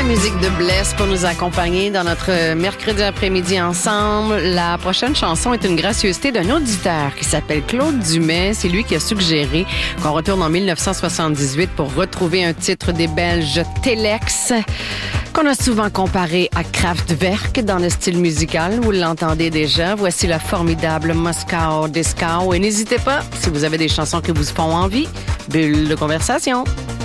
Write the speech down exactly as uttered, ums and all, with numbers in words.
la musique de Bless pour nous accompagner dans notre mercredi après-midi ensemble. La prochaine chanson est une gracieuseté d'un auditeur qui s'appelle Claude Dumais. C'est lui qui a suggéré qu'on retourne en dix-neuf cent soixante-dix-huit pour retrouver un titre des Belges Telex, qu'on a souvent comparé à Kraftwerk dans le style musical. Vous l'entendez déjà. Voici la formidable Moscow Disco. Et n'hésitez pas, si vous avez des chansons qui vous font envie, bulle de conversation.